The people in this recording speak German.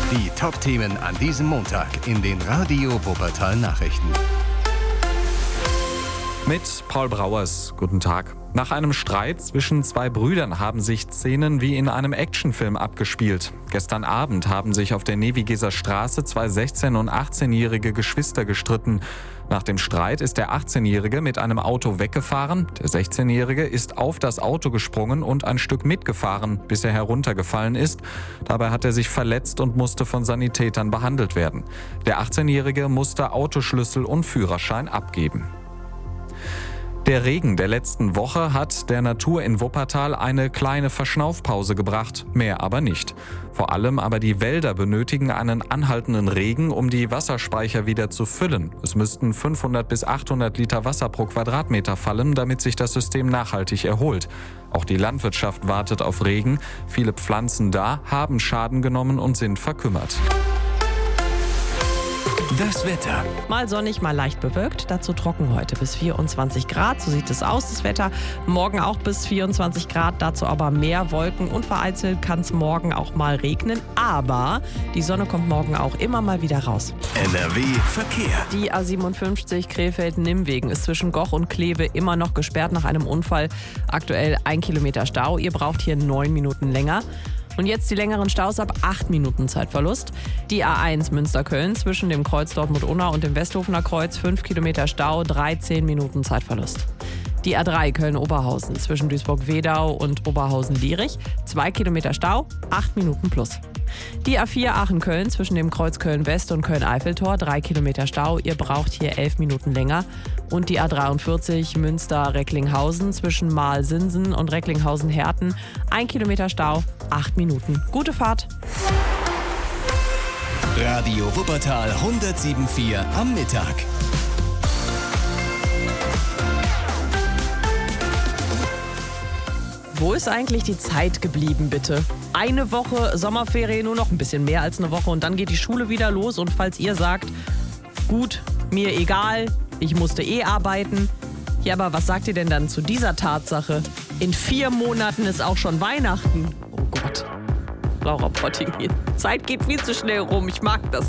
Die Top-Themen an diesem Montag in den Radio Wuppertal Nachrichten. Mit Paul Brauers. Guten Tag. Nach einem Streit zwischen zwei Brüdern haben sich Szenen wie in einem Actionfilm abgespielt. Gestern Abend haben sich auf der Nevigeser Straße zwei 16- und 18-jährige Geschwister gestritten. Nach dem Streit ist der 18-Jährige mit einem Auto weggefahren. Der 16-Jährige ist auf das Auto gesprungen und ein Stück mitgefahren, bis er heruntergefallen ist. Dabei hat er sich verletzt und musste von Sanitätern behandelt werden. Der 18-Jährige musste Autoschlüssel und Führerschein abgeben. Der Regen der letzten Woche hat der Natur in Wuppertal eine kleine Verschnaufpause gebracht, mehr aber nicht. Vor allem aber die Wälder benötigen einen anhaltenden Regen, um die Wasserspeicher wieder zu füllen. Es müssten 500 bis 800 Liter Wasser pro Quadratmeter fallen, damit sich das System nachhaltig erholt. Auch die Landwirtschaft wartet auf Regen. Viele Pflanzen da haben Schaden genommen und sind verkümmert. Das Wetter. Mal sonnig, mal leicht bewölkt, dazu trocken heute bis 24 Grad. So sieht es aus, das Wetter. Morgen auch bis 24 Grad, dazu aber mehr Wolken und vereinzelt kann es morgen auch mal regnen. Aber die Sonne kommt morgen auch immer mal wieder raus. NRW Verkehr. Die A57 Krefeld-Nimmwegen ist zwischen Goch und Kleve immer noch gesperrt nach einem Unfall. Aktuell 1 Kilometer Stau. Ihr braucht hier 9 Minuten länger. Und jetzt die längeren Staus ab 8 Minuten Zeitverlust. Die A1 Münster-Köln zwischen dem Kreuz Dortmund-Unna und dem Westhofener Kreuz 5 Kilometer Stau, 13 Minuten Zeitverlust. Die A3 Köln-Oberhausen zwischen Duisburg-Wedau und Oberhausen-Lierich 2 Kilometer Stau, 8 Minuten plus. Die A4 Aachen-Köln zwischen dem Kreuz Köln-West und Köln-Eiffeltor 3 Kilometer Stau, ihr braucht hier 11 Minuten länger. Und die A43 Münster-Recklinghausen zwischen Mahl-Sinsen und Recklinghausen-Herten 1 Kilometer Stau, 8 Minuten. Gute Fahrt! Radio Wuppertal 107,4 am Mittag. Wo ist eigentlich die Zeit geblieben, bitte? Eine Woche Sommerferien, nur noch ein bisschen mehr als eine Woche und dann geht die Schule wieder los. Und falls ihr sagt, gut, mir egal, ich musste arbeiten. Ja, aber was sagt ihr denn dann zu dieser Tatsache? In 4 Monaten ist auch schon Weihnachten. Oh Gott. Laura Pottingin. Zeit geht viel zu schnell rum, ich mag das